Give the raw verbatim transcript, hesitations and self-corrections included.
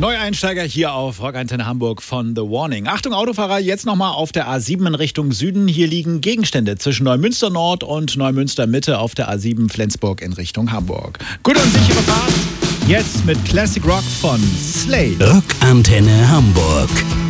Neueinsteiger hier auf Rockantenne Hamburg von The Warning. Achtung Autofahrer, jetzt nochmal auf der A sieben in Richtung Süden. Hier liegen Gegenstände zwischen Neumünster Nord und Neumünster Mitte auf der A sieben Flensburg in Richtung Hamburg. Gute und sichere Fahrt. Jetzt mit Classic Rock von Slade. Rockantenne Hamburg.